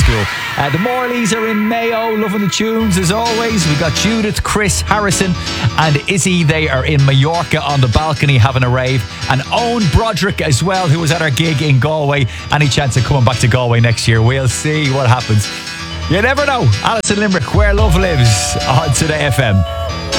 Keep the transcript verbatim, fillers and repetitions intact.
Liverpool. Uh, the Morleys are in Mayo, loving the tunes as always. We got Judith, Chris, Harrison and Izzy. They are in Mallorca on the balcony having a rave. And Owen Broderick as well, who was at our gig in Galway. Any chance of coming back to Galway next year? We'll see what happens. You never know. Alison Limerick, Where Love Lives on Today F M.